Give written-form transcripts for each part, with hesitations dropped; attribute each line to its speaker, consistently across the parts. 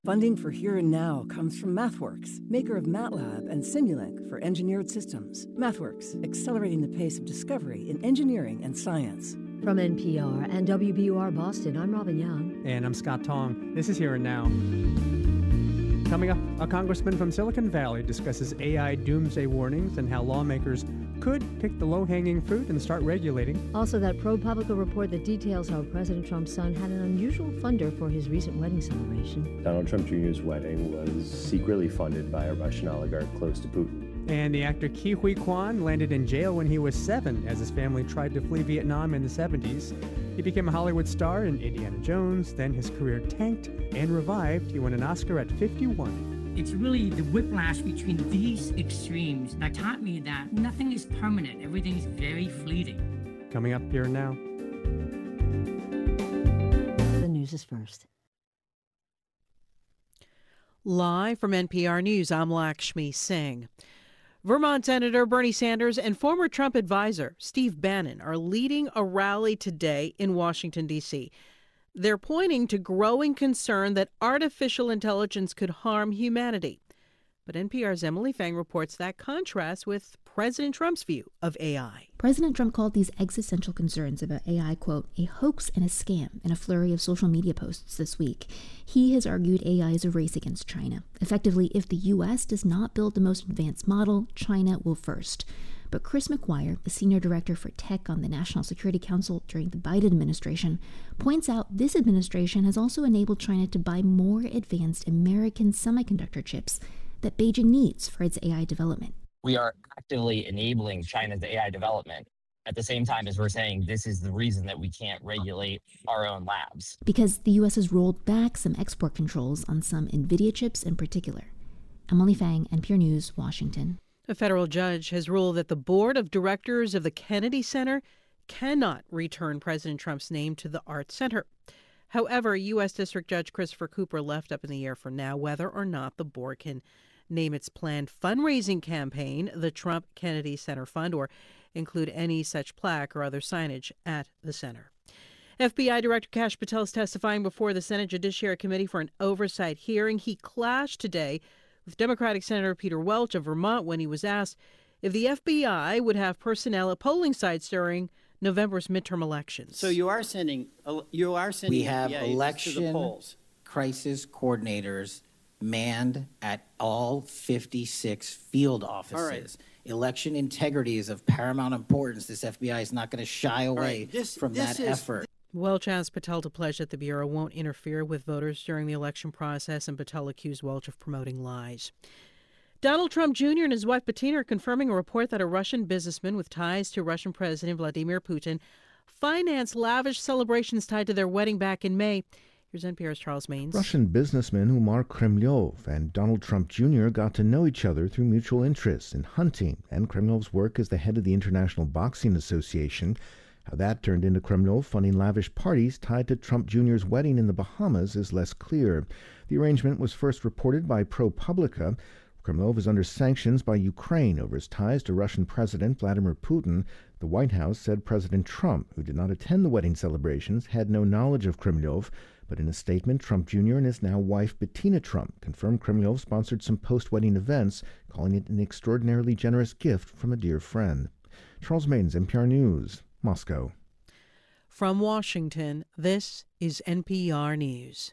Speaker 1: Funding for Here and Now comes from MathWorks, maker of MATLAB and Simulink for engineered systems. MathWorks, accelerating the pace of discovery in engineering and science.
Speaker 2: From NPR and WBUR Boston, I'm Robin Young.
Speaker 3: And I'm Scott Tong. This is Here and Now. Coming up, a congressman from Silicon Valley discusses AI doomsday warnings and how lawmakers could pick the low-hanging fruit and start regulating.
Speaker 2: Also, that ProPublica report that details how President Trump's son had an unusual funder for his recent wedding celebration.
Speaker 4: Donald Trump Jr.'s wedding was secretly funded by a Russian oligarch close to Putin.
Speaker 3: And the actor Ke Huy Quan landed in jail when he was 7 as his family tried to flee Vietnam in the 70s. He became a Hollywood star in Indiana Jones, then his career tanked and revived. He won an Oscar at 51.
Speaker 5: It's really the whiplash between these extremes that taught me that nothing is permanent. Everything is very fleeting.
Speaker 3: Coming up Here and Now.
Speaker 2: The news is first.
Speaker 6: Live from NPR News, I'm Lakshmi Singh. Vermont Senator Bernie Sanders and former Trump advisor Steve Bannon are leading a rally today in Washington, D.C. They're pointing to growing concern that artificial intelligence could harm humanity. But NPR's Emily Fang reports that contrasts with President Trump's view of AI.
Speaker 7: President Trump called these existential concerns about AI, quote, a hoax and a scam in a flurry of social media posts this week. He has argued AI is a race against China. Effectively, if the U.S. does not build the most advanced model, China will first. But Chris McGuire, the senior director for tech on the National Security Council during the Biden administration, points out this administration has also enabled China to buy more advanced American semiconductor chips that Beijing needs for its AI development.
Speaker 8: We are actively enabling China's AI development at the same time as we're saying this is the reason that we can't regulate our own labs.
Speaker 7: Because the U.S. has rolled back some export controls on some NVIDIA chips in particular. Emily Fang, NPR News, Washington.
Speaker 6: A federal judge has ruled that the board of directors of the Kennedy Center cannot return President Trump's name to the Art Center. However, U.S. District Judge Christopher Cooper left up in the air for now whether or not the board can name its planned fundraising campaign the Trump Kennedy Center Fund or include any such plaque or other signage at the center. FBI Director Kash Patel is testifying before the Senate Judiciary Committee for an oversight hearing. He clashed today with Democratic Senator Peter Welch of Vermont when he was asked if the FBI would have personnel at polling sites during November's midterm elections.
Speaker 9: So you are sending
Speaker 10: we have
Speaker 9: FBIs
Speaker 10: election
Speaker 9: to the polls.
Speaker 10: Crisis coordinators manned at all 56 field offices.
Speaker 9: All right.
Speaker 10: Election integrity is of paramount importance. This FBI is not going to shy away from that effort.
Speaker 6: Welch asked Patel to pledge that the Bureau won't interfere with voters during the election process, and Patel accused Welch of promoting lies. Donald Trump Jr. and his wife Bettina are confirming a report that a Russian businessman with ties to Russian President Vladimir Putin financed lavish celebrations tied to their wedding back in May. Here's NPR's Charles Maines.
Speaker 11: Russian businessman Umar Kremlov and Donald Trump Jr. got to know each other through mutual interests in hunting and Kremlov's work as the head of the International Boxing Association. How that turned into Kremlov funding lavish parties tied to Trump Jr.'s wedding in the Bahamas is less clear. The arrangement was first reported by ProPublica. Kremlov is under sanctions by Ukraine over his ties to Russian President Vladimir Putin. The White House said President Trump, who did not attend the wedding celebrations, had no knowledge of Kremlov. But in a statement, Trump Jr. and his now wife Bettina Trump confirmed Kremlov sponsored some post-wedding events, calling it an extraordinarily generous gift from a dear friend. Charles Maines, NPR News, Moscow.
Speaker 6: From Washington, this is NPR News.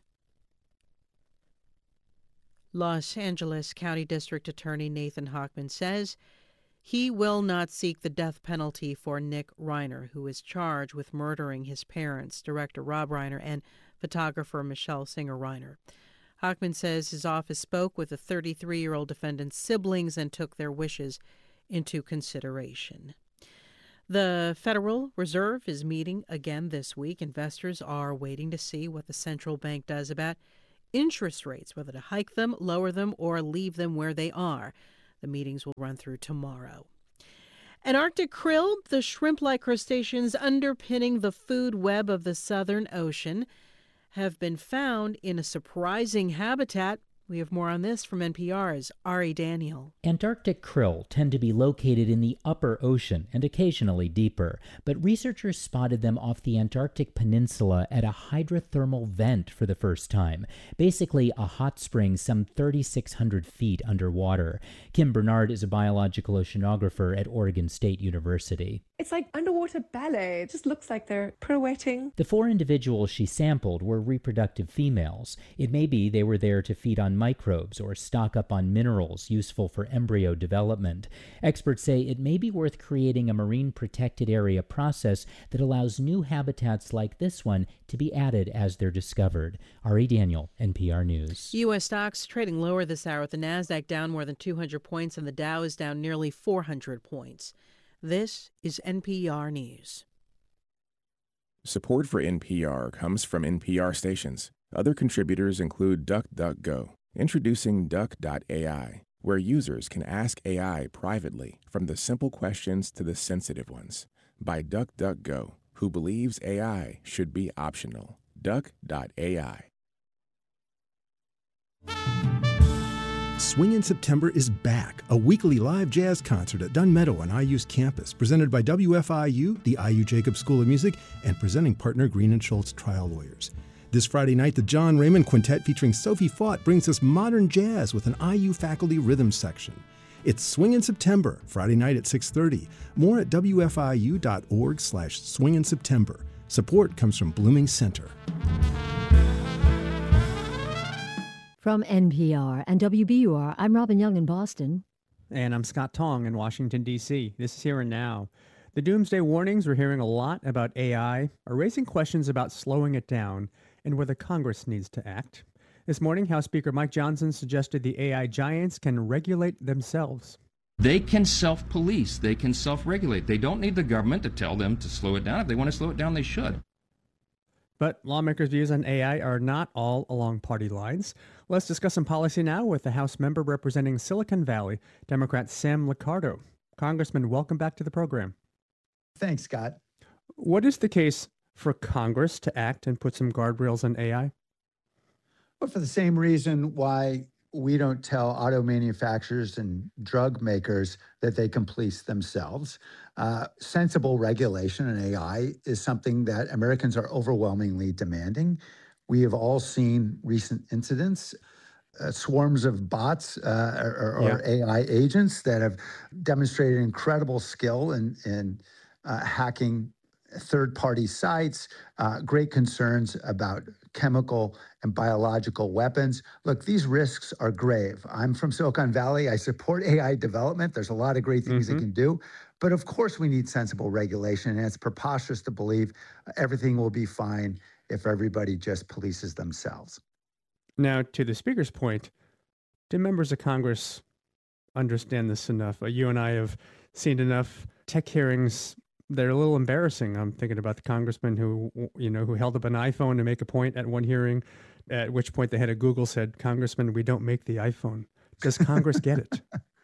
Speaker 6: Los Angeles County District Attorney Nathan Hochman says he will not seek the death penalty for Nick Reiner, who is charged with murdering his parents, director Rob Reiner and photographer Michelle Singer Reiner. Hochman says his office spoke with the 33-year-old defendant's siblings and took their wishes into consideration. The Federal Reserve is meeting again this week. Investors are waiting to see what the central bank does about interest rates, whether to hike them, lower them, or leave them where they are. The meetings will run through tomorrow. An Arctic krill, the shrimp-like crustaceans underpinning the food web of the Southern Ocean, have been found in a surprising habitat We have more on this from NPR's Ari Daniel.
Speaker 9: Antarctic krill tend to be located in the upper ocean and occasionally deeper, but researchers spotted them off the Antarctic peninsula at a hydrothermal vent for the first time, basically a hot spring some 3,600 feet underwater. Kim Bernard is a biological oceanographer at Oregon State University.
Speaker 12: It's like underwater ballet. It just looks like they're pirouetting.
Speaker 9: The 4 individuals she sampled were reproductive females. It may be they were there to feed on microbes or stock up on minerals useful for embryo development. Experts say it may be worth creating a marine protected area process that allows new habitats like this one to be added as they're discovered. Ari Daniel, NPR News.
Speaker 6: U.S. stocks trading lower this hour, with the Nasdaq down more than 200 points and the Dow is down nearly 400 points. This is NPR News.
Speaker 13: Support for NPR comes from NPR stations. Other contributors include DuckDuckGo, introducing Duck.ai, where users can ask AI privately, from the simple questions to the sensitive ones, by DuckDuckGo, who believes AI should be optional. Duck.ai.
Speaker 14: Swing in September is back, a weekly live jazz concert at Dunn Meadow on IU's campus, presented by WFIU, the IU Jacobs School of Music, and presenting partner Green & Schultz Trial Lawyers. This Friday night, the John Raymond Quintet featuring Sophie Faught brings us modern jazz with an IU faculty rhythm section. It's Swing in September, Friday night at 6:30. More at wfiu.org/swinginseptember. Support comes from Blooming Center.
Speaker 2: From NPR and WBUR, I'm Robin Young in Boston.
Speaker 3: And I'm Scott Tong in Washington, D.C. This is Here and Now. The doomsday warnings we're hearing a lot about AI are raising questions about slowing it down and whether Congress needs to act. This morning, House Speaker Mike Johnson suggested the AI giants can regulate themselves.
Speaker 15: They can self-police. They can self-regulate. They don't need the government to tell them to slow it down. If they want to slow it down, they should.
Speaker 3: But lawmakers' views on AI are not all along party lines. Let's discuss some policy now with the House member representing Silicon Valley, Democrat Sam Liccardo. Congressman, welcome back to the program.
Speaker 16: Thanks, Scott.
Speaker 3: What is the case for Congress to act and put some guardrails on AI?
Speaker 16: Well, for the same reason why we don't tell auto manufacturers and drug makers that they can police themselves. Sensible regulation in AI is something that Americans are overwhelmingly demanding. We have all seen recent incidents, swarms of bots or AI agents that have demonstrated incredible skill in hacking third-party sites, great concerns about chemical and biological weapons. Look, these risks are grave. I'm from Silicon Valley. I support AI development. There's a lot of great things it can do. But of course, we need sensible regulation. And it's preposterous to believe everything will be fine if everybody just polices themselves.
Speaker 3: Now, to the Speaker's point, do members of Congress understand this enough? You and I have seen enough tech hearings. They're a little embarrassing. I'm thinking about the congressman who held up an iPhone to make a point at one hearing, at which point the head of Google said, "Congressman, we don't make the iPhone." Does Congress get it?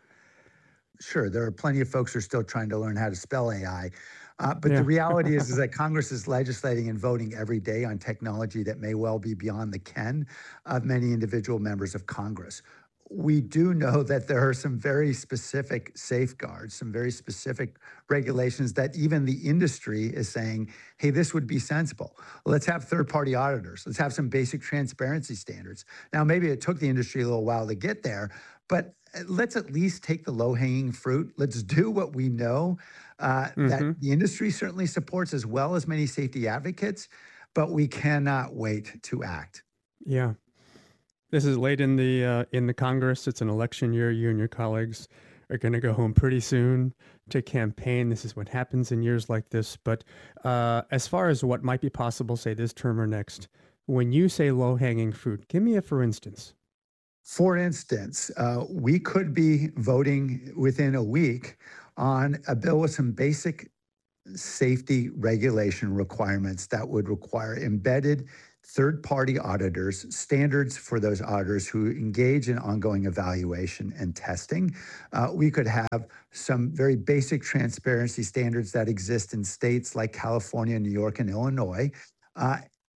Speaker 16: Sure. There are plenty of folks who are still trying to learn how to spell AI. But the reality is that Congress is legislating and voting every day on technology that may well be beyond the ken of many individual members of Congress. We do know that there are some very specific safeguards, some very specific regulations that even the industry is saying, hey, this would be sensible. Let's have third-party auditors. Let's have some basic transparency standards. Now, maybe it took the industry a little while to get there, but let's at least take the low-hanging fruit. Let's do what we know that the industry certainly supports, as well as many safety advocates, but we cannot wait to act.
Speaker 3: Yeah. This is late in the Congress. It's an election year. You and your colleagues are going to go home pretty soon to campaign. This is what happens in years like this. But as far as what might be possible, say this term or next, when you say low-hanging fruit, give me a for instance.
Speaker 16: For instance, we could be voting within a week on a bill with some basic safety regulation requirements that would require embedded third-party auditors, standards for those auditors who engage in ongoing evaluation and testing. We could have some very basic transparency standards that exist in states like California, New York, and Illinois.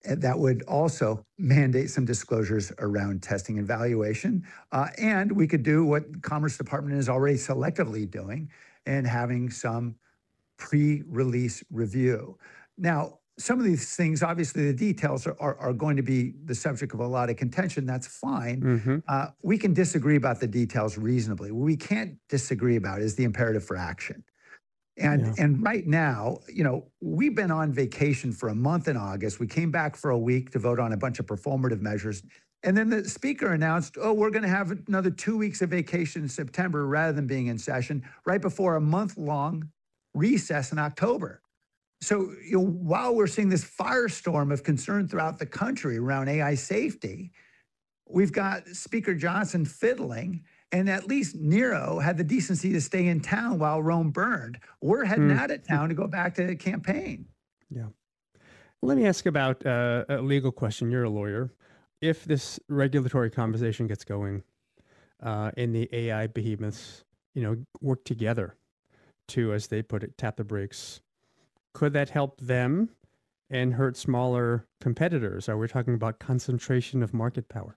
Speaker 16: that would also mandate some disclosures around testing and valuation. And we could do what Commerce Department is already selectively doing and having some pre-release review. Now, some of these things, obviously the details are going to be the subject of a lot of contention. That's fine. We can disagree about the details reasonably. What we can't disagree about is the imperative for action. And right now, we've been on vacation for a month in August. We came back for a week to vote on a bunch of performative measures. And then the speaker announced, we're going to have another 2 weeks of vacation in September rather than being in session right before a month-long recess in October. So while we're seeing this firestorm of concern throughout the country around AI safety, we've got Speaker Johnson fiddling, and at least Nero had the decency to stay in town while Rome burned. We're heading out of town to go back to campaign.
Speaker 3: Yeah. Let me ask about a legal question. You're a lawyer. If this regulatory conversation gets going and the AI behemoths, work together to, as they put it, tap the brakes, could that help them and hurt smaller competitors? Are we talking about concentration of market power?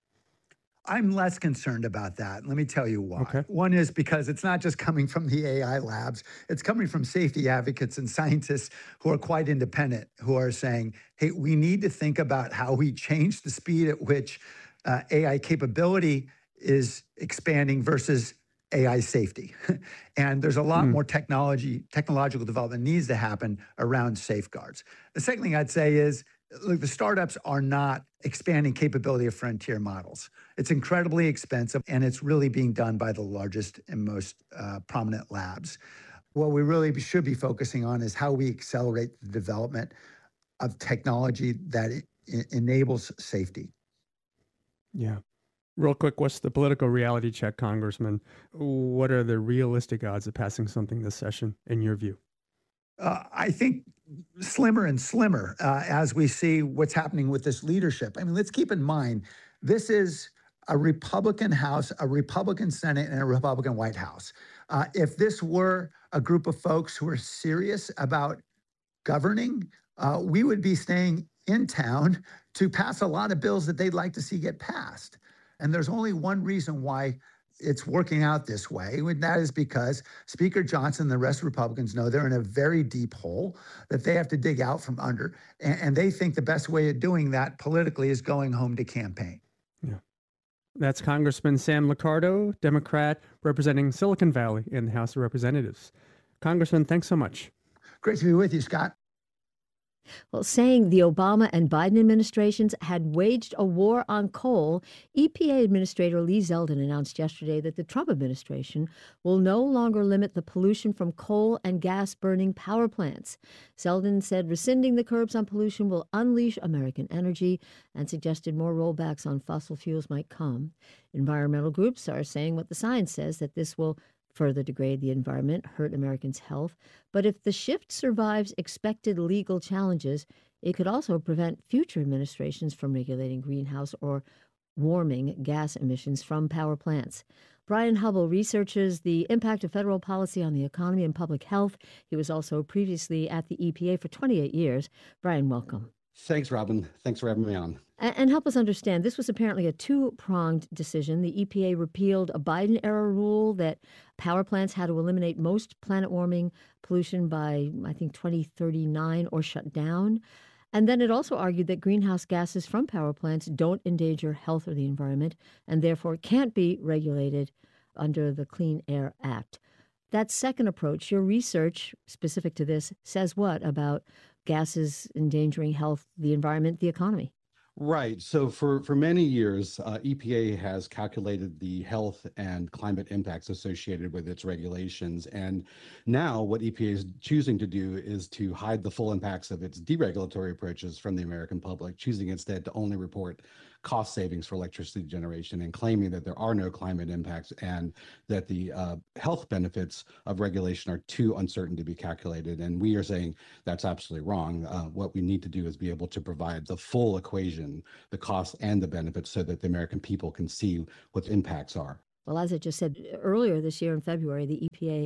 Speaker 16: I'm less concerned about that. Let me tell you why.
Speaker 3: Okay.
Speaker 16: One is because it's not just coming from the AI labs. It's coming from safety advocates and scientists who are quite independent, who are saying, hey, we need to think about how we change the speed at which AI capability is expanding versus AI safety. And there's a lot more technological development needs to happen around safeguards. The second thing I'd say is, look, the startups are not expanding capability of frontier models. It's incredibly expensive, and it's really being done by the largest and most prominent labs. What we really should be focusing on is how we accelerate the development of technology that enables safety.
Speaker 3: Yeah. Real quick, what's the political reality check, Congressman? What are the realistic odds of passing something this session, in your view?
Speaker 16: I think slimmer and slimmer as we see what's happening with this leadership. I mean, let's keep in mind, this is a Republican House, a Republican Senate, and a Republican White House. If this were a group of folks who are serious about governing, we would be staying in town to pass a lot of bills that they'd like to see get passed. And there's only one reason why it's working out this way, and that is because Speaker Johnson and the rest of Republicans know they're in a very deep hole that they have to dig out from under, and they think the best way of doing that politically is going home to campaign.
Speaker 3: Yeah. That's Congressman Sam Liccardo, Democrat, representing Silicon Valley in the House of Representatives. Congressman, thanks so much.
Speaker 16: Great to be with you, Scott.
Speaker 2: Well, saying the Obama and Biden administrations had waged a war on coal, EPA Administrator Lee Zeldin announced yesterday that the Trump administration will no longer limit the pollution from coal and gas-burning power plants. Zeldin said rescinding the curbs on pollution will unleash American energy and suggested more rollbacks on fossil fuels might come. Environmental groups are saying what the science says, that this will further degrade the environment, hurt Americans' health. But if the shift survives expected legal challenges, it could also prevent future administrations from regulating greenhouse or warming gas emissions from power plants. Brian Hubble researches the impact of federal policy on the economy and public health. He was also previously at the EPA for 28 years. Brian, welcome.
Speaker 17: Thanks, Robin. Thanks for having me on.
Speaker 2: And help us understand, this was apparently a two-pronged decision. The EPA repealed a Biden-era rule that power plants had to eliminate most planet-warming pollution by, I think, 2039 or shut down. And then it also argued that greenhouse gases from power plants don't endanger health or the environment and therefore can't be regulated under the Clean Air Act. That second approach, your research specific to this, says what about gases endangering health, the environment, the economy?
Speaker 17: Right. So for many years, EPA has calculated the health and climate impacts associated with its regulations. And now what EPA is choosing to do is to hide the full impacts of its deregulatory approaches from the American public, choosing instead to only report cost savings for electricity generation and claiming that there are no climate impacts and that the health benefits of regulation are too uncertain to be calculated. And we are saying that's absolutely wrong. What we need to do is be able to provide the full equation, the costs and the benefits, so that the American people can see what the impacts are.
Speaker 2: Well, as I just said, earlier this year in February, the EPA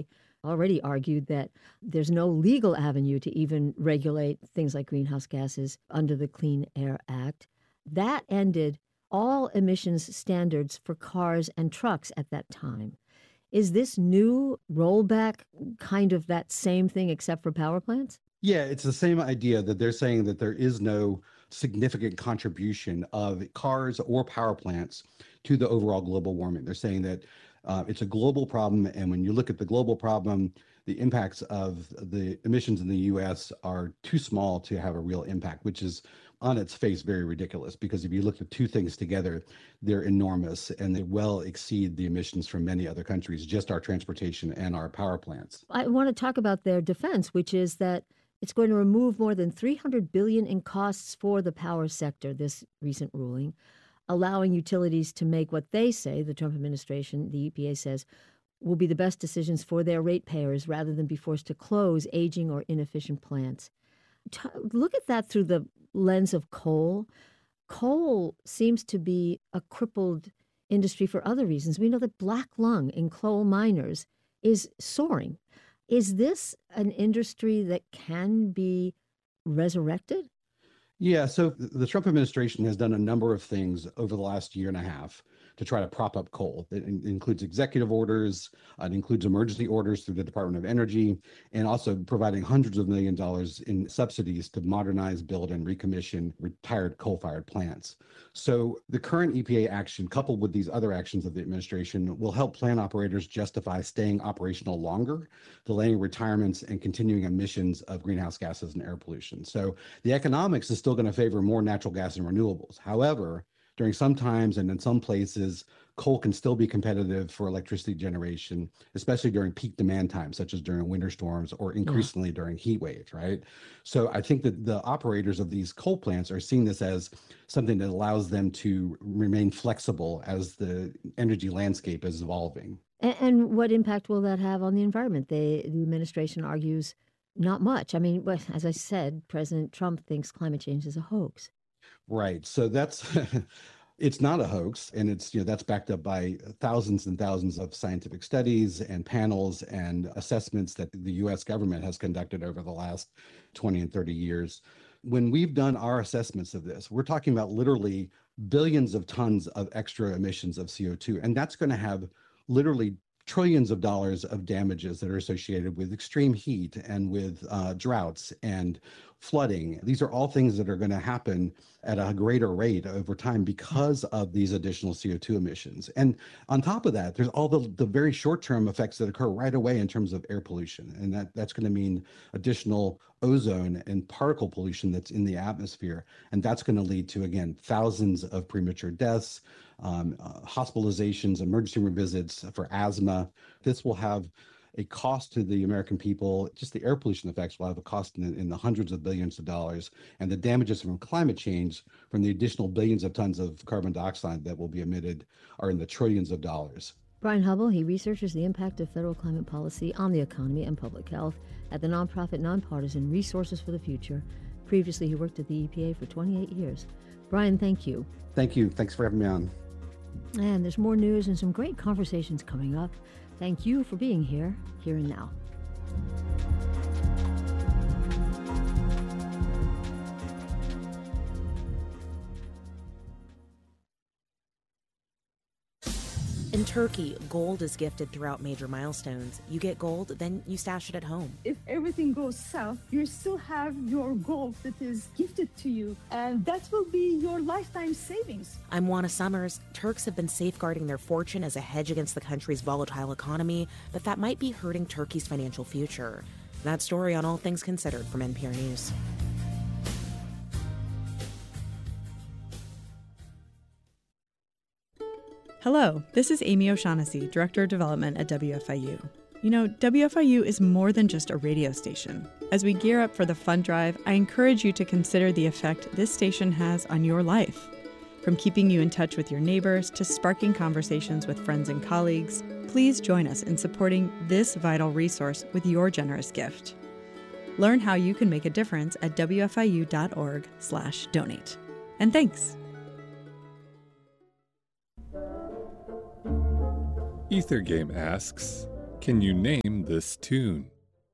Speaker 2: already argued that there's no legal avenue to even regulate things like greenhouse gases under the Clean Air Act. That ended all emissions standards for cars and trucks at that time. Is this new rollback kind of that same thing except for power plants?
Speaker 17: Yeah, it's the same idea that they're saying that there is no significant contribution of cars or power plants to the overall global warming. They're saying that it's a global problem, and when you look at the global problem, the impacts of the emissions in the U.S. are too small to have a real impact, which is on its face very ridiculous, because if you look at two things together, they're enormous and they well exceed the emissions from many other countries, just our transportation and our power plants.
Speaker 2: I want to talk about their defense, which is that it's going to remove more than $300 billion in costs for the power sector, this recent ruling, allowing utilities to make what they say, the Trump administration, the EPA says, will be the best decisions for their ratepayers rather than be forced to close aging or inefficient plants. Look at that through the lens of coal. Coal seems to be a crippled industry for other reasons. We know that black lung in coal miners is soaring. Is this an industry that can be resurrected?
Speaker 17: Yeah, so the Trump administration has done a number of things over the last year and a half to try to prop up coal. It includes executive orders, it includes emergency orders through the Department of Energy, and also providing hundreds of millions of dollars in subsidies to modernize, build, and recommission retired coal-fired plants. So the current EPA action, coupled with these other actions of the administration, will help plant operators justify staying operational longer, delaying retirements, and continuing emissions of greenhouse gases and air pollution. So the economics is still going to favor more natural gas and renewables. However, during some times and in some places, coal can still be competitive for electricity generation, especially during peak demand times, such as during winter storms or increasingly during heat waves, right? So I think that the operators of these coal plants are seeing this as something that allows them to remain flexible as the energy landscape is evolving.
Speaker 2: And what impact will that have on the environment? The administration argues not much. I mean, as I said, President Trump thinks climate change is a hoax.
Speaker 17: Right. So that's it's not a hoax, and it's that's backed up by thousands and thousands of scientific studies and panels and assessments that the U.S. government has conducted over the last 20 and 30 years. When we've done our assessments of this, we're talking about literally billions of tons of extra emissions of CO2, and that's going to have literally trillions of dollars of damages that are associated with extreme heat and with droughts and flooding. These are all things that are going to happen at a greater rate over time because of these additional CO2 emissions. And on top of that, there's all the very short-term effects that occur right away in terms of air pollution. And that's going to mean additional ozone and particle pollution that's in the atmosphere. And that's going to lead to, again, thousands of premature deaths, hospitalizations, emergency room visits for asthma. This will have a cost to the American people. Just the air pollution effects will have a cost in the hundreds of billions of dollars. And the damages from climate change, from the additional billions of tons of carbon dioxide that will be emitted, are in the trillions of dollars.
Speaker 2: Brian Hubbell, he researches the impact of federal climate policy on the economy and public health at the nonprofit Nonpartisan Resources for the Future. Previously, he worked at the EPA for 28 years. Brian, thank you.
Speaker 17: Thank you. Thanks for having me on.
Speaker 2: And there's more news and some great conversations coming up. Thank you for being here and now.
Speaker 18: In Turkey, gold is gifted throughout major milestones. You get gold, then you stash it at home.
Speaker 12: If everything goes south, you still have your gold that is gifted to you, and that will be your lifetime savings.
Speaker 18: I'm Juana Summers. Turks have been safeguarding their fortune as a hedge against the country's volatile economy, but that might be hurting Turkey's financial future. That story on All Things Considered from NPR News.
Speaker 19: Hello, this is Amy O'Shaughnessy, Director of Development at WFIU. You know, WFIU is more than just a radio station. As we gear up for the fund drive, I encourage you to consider the effect this station has on your life. From keeping you in touch with your neighbors to sparking conversations with friends and colleagues, please join us in supporting this vital resource with your generous gift. Learn how you can make a difference at wfiu.org/donate. And thanks.
Speaker 20: Ethergame asks, Can you name this tune?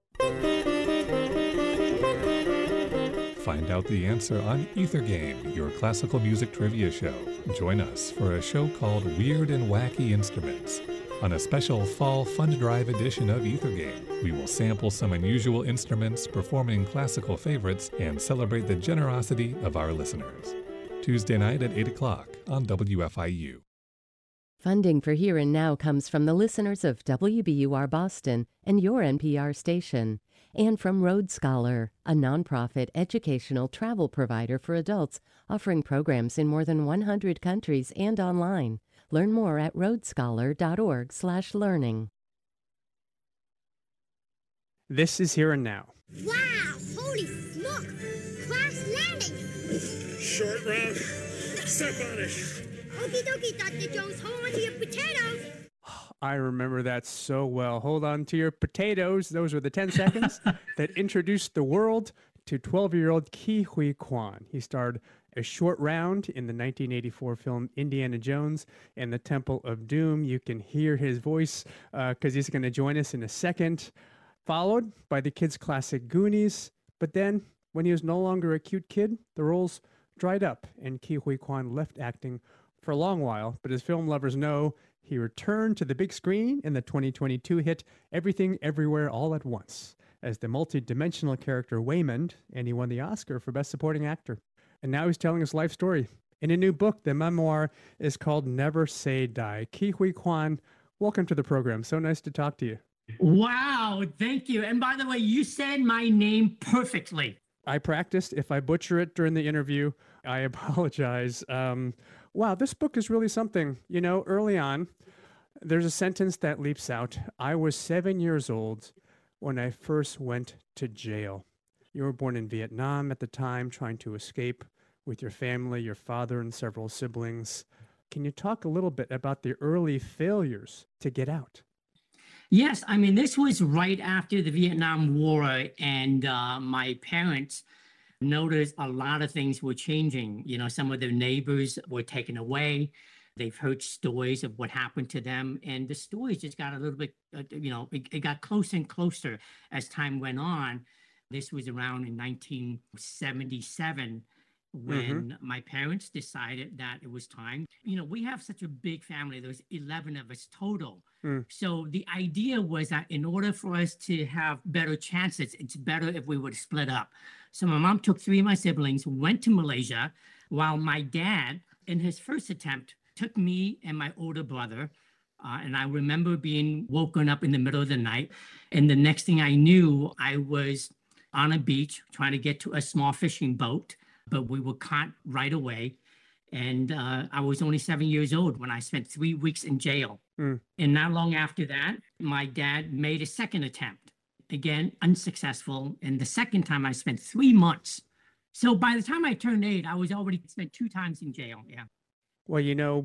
Speaker 20: Find out the answer on Ether Game, your classical music trivia show. Join us for a show called Weird and Wacky Instruments. On a special Fall Fund Drive edition of Ether Game, we will sample some unusual instruments, performing classical favorites, and celebrate the generosity of our listeners. Tuesday night at 8 o'clock on WFIU.
Speaker 21: Funding for Here and Now comes from the listeners of WBUR Boston and your NPR station, and from Road Scholar, a nonprofit educational travel provider for adults offering programs in more than 100 countries and online. Learn more at roadscholar.org/learning.
Speaker 3: This is Here and Now.
Speaker 22: Wow! Holy smoke! Crash landing!
Speaker 23: Short round. Step on it.
Speaker 22: Okie dokie, Dr. Jones. Hold on to your potatoes.
Speaker 3: I remember that so well. Hold on to your potatoes. Those were the 10 seconds that introduced the world to 12-year-old Ke Huy Quan. He starred a short round in the 1984 film Indiana Jones and the Temple of Doom. You can hear his voice because he's going to join us in a second, followed by the kids' classic Goonies. But then, when he was no longer a cute kid, the roles dried up, and Ke Huy Quan left acting for a long while. But as film lovers know, he returned to the big screen in the 2022 hit Everything Everywhere All at Once as the multi-dimensional character Waymond, and he won the Oscar for Best Supporting Actor. And now he's telling his life story. In a new book, the memoir is called Never Say Die. Ke Huy Quan, welcome to the program. So nice to talk to you.
Speaker 5: Wow, thank you. And by the way, you said my name perfectly.
Speaker 3: I practiced. If I butcher it during the interview, I apologize. Wow, this book is really something. You know, early on, there's a sentence that leaps out. I was 7 years old when I first went to jail. You were born in Vietnam at the time, trying to escape with your family, your father, and several siblings. Can you talk a little bit about the early failures to get out?
Speaker 5: Yes, I mean, this was right after the Vietnam War, and my parents noticed a lot of things were changing. You know, some of their neighbors were taken away. They've heard stories of what happened to them, and the stories just got a little bit, it got closer and closer as time went on. This was around in 1977 when my parents decided that it was time. You know, we have such a big family. There was 11 of us total. So the idea was that in order for us to have better chances, it's better if we would split up. So my mom took 3 of my siblings, went to Malaysia, while my dad, in his first attempt, took me and my older brother. And I remember being woken up in the middle of the night. And the next thing I knew, I was on a beach trying to get to a small fishing boat, but we were caught right away. And I was only 7 years old when I spent 3 weeks in jail. And not long after that, my dad made a second attempt. Again, unsuccessful. And the second time I spent 3 months. So by the time I turned 8, I was already spent 2 times in jail. Yeah.
Speaker 3: Well, you know,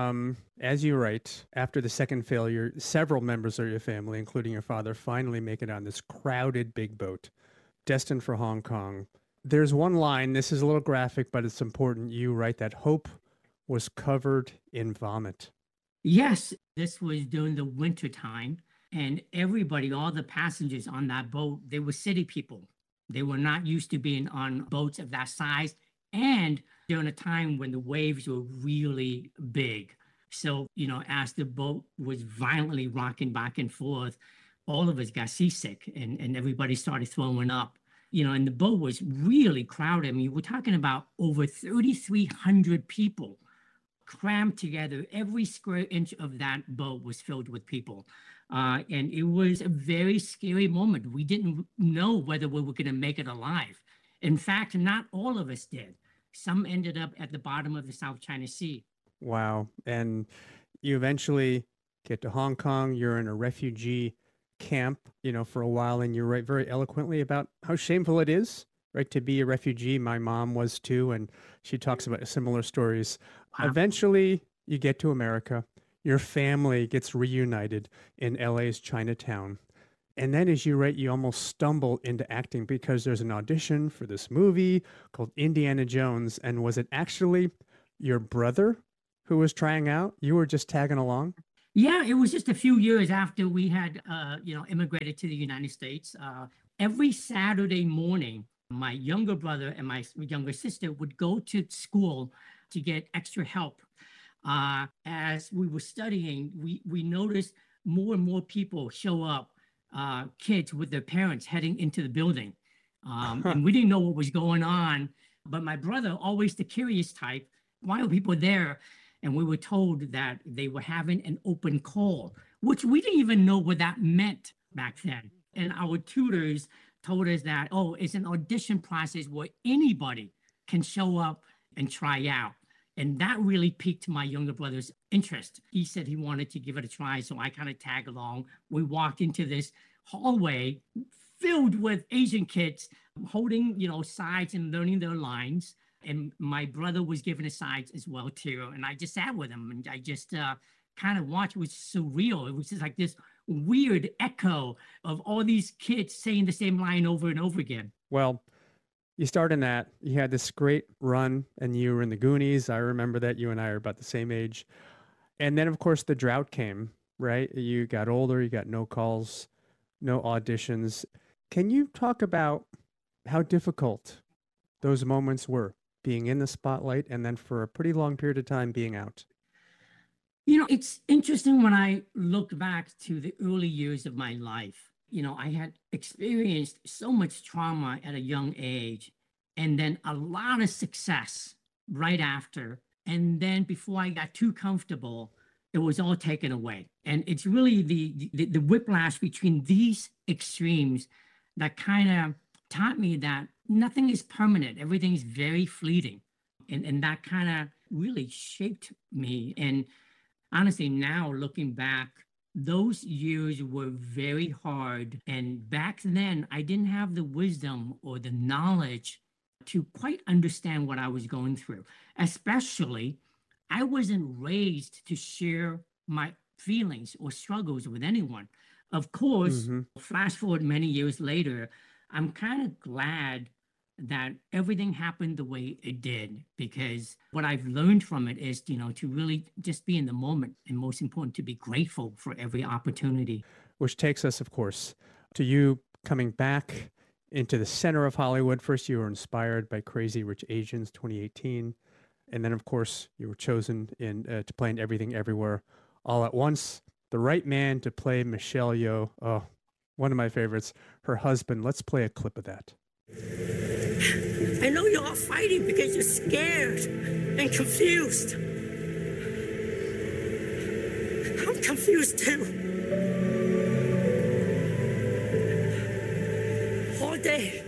Speaker 3: as you write, after the second failure, several members of your family, including your father, finally make it on this crowded big boat destined for Hong Kong. There's one line, this is a little graphic, but it's important. You write that hope was covered in vomit.
Speaker 5: Yes, this was during the winter time, and everybody, all the passengers on that boat, they were city people. They were not used to being on boats of that size, and during a time when the waves were really big. So, you know, as the boat was violently rocking back and forth, all of us got seasick, and everybody started throwing up. You know, and the boat was really crowded. I mean, we're talking about over 3,300 people crammed together. Every square inch of that boat was filled with people. And it was a very scary moment. We didn't know whether we were going to make it alive. In fact, not all of us did. Some ended up at the bottom of the South China Sea.
Speaker 3: Wow. And you eventually get to Hong Kong. You're in a refugee camp, you know, for a while, and you write very eloquently about how shameful it is, right, to be a refugee. My mom was too, and she talks about similar stories. Wow. Eventually, you get to America. Your family gets reunited in LA's Chinatown. And then, as you write, you almost stumble into acting because there's an audition for this movie called Indiana Jones. And was it actually your brother who was trying out? You were just tagging along?
Speaker 5: Yeah, it was just a few years after we had, immigrated to the United States. Every Saturday morning, my younger brother and my younger sister would go to school to get extra help. As we were studying, we noticed more and more people show up, kids with their parents heading into the building. And we didn't know what was going on, but my brother, always the curious type, why are people there? And we were told that they were having an open call, which we didn't even know what that meant back then. And our tutors told us that, oh, it's an audition process where anybody can show up and try out. And that really piqued my younger brother's interest. He said he wanted to give it a try, so I kind of tagged along. We walked into this hallway filled with Asian kids holding, sides and learning their lines. And my brother was given a sides as well, too. And I just sat with him and I just kind of watched. It was surreal. It was just like this weird echo of all these kids saying the same line over and over again.
Speaker 3: Well, you start in that. You had this great run, and you were in the Goonies. I remember that. You and I are about the same age. And then, of course, the drought came, right? You got older. You got no calls, no auditions. Can you talk about how difficult those moments were, being in the spotlight and then for a pretty long period of time being out?
Speaker 5: It's interesting when I look back to the early years of my life. I had experienced so much trauma at a young age, and then a lot of success right after. And then before I got too comfortable, it was all taken away. And it's really the whiplash between these extremes that kind of taught me that nothing is permanent. Everything's very fleeting. And that kind of really shaped me. And honestly, now looking back, those years were very hard. And back then, I didn't have the wisdom or the knowledge to quite understand what I was going through. Especially, I wasn't raised to share my feelings or struggles with anyone. Of course, flash forward many years later, I'm kind of glad that everything happened the way it did, because what I've learned from it is, to really just be in the moment, and most important, to be grateful for every opportunity.
Speaker 3: Which takes us, of course, to you coming back into the center of Hollywood. First, you were inspired by Crazy Rich Asians 2018. And then, of course, you were chosen to play in Everything Everywhere All at Once. The right man to play Michelle Yeoh. Oh, one of my favorites, her husband. Let's play a clip of that.
Speaker 22: I know you're all fighting because you're scared and confused. I'm confused too. All day.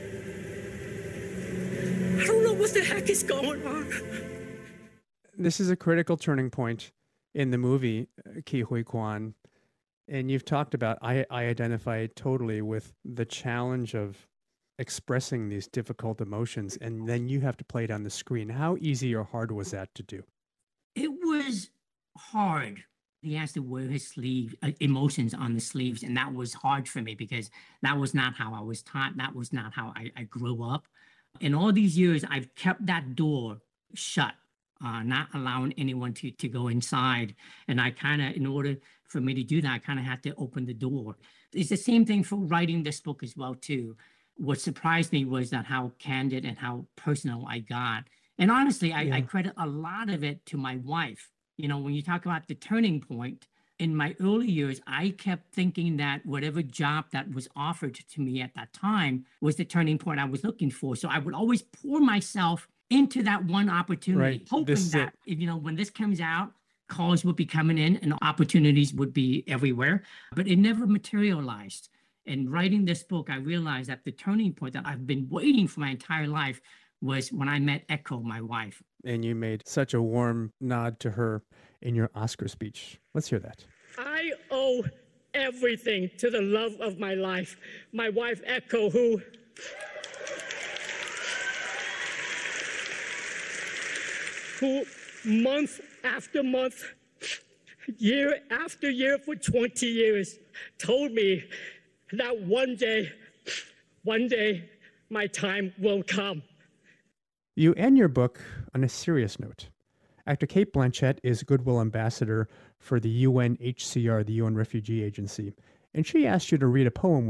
Speaker 22: I don't know what the heck is going on.
Speaker 3: This is a critical turning point in the movie, Ke Huy Quan. And you've talked about, I identify totally with the challenge of expressing these difficult emotions, and then you have to play it on the screen. How easy or hard was that to do?
Speaker 5: It was hard. He has to wear his emotions on the sleeves, and that was hard for me because that was not how I was taught. That was not how I grew up. In all these years, I've kept that door shut, not allowing anyone to go inside. And I kind of, in order for me to do that, I kind of had to open the door. It's the same thing for writing this book as well, too. What surprised me was that how candid and how personal I got. And honestly, I credit a lot of it to my wife. When you talk about the turning point, in my early years, I kept thinking that whatever job that was offered to me at that time was the turning point I was looking for. So I would always pour myself into that one opportunity, hoping that, when this comes out, calls would be coming in and opportunities would be everywhere. But it never materialized. And writing this book, I realized that the turning point that I've been waiting for my entire life was when I met Echo, my wife.
Speaker 3: And you made such a warm nod to her in your Oscar speech. Let's hear that.
Speaker 22: I owe everything to the love of my life, my wife, Echo, who month after month, year after year for 20 years, told me that one day, my time will come.
Speaker 3: You end your book on a serious note. Actor Cate Blanchett is Goodwill Ambassador for the UNHCR, the UN Refugee Agency, and she asked you to read a poem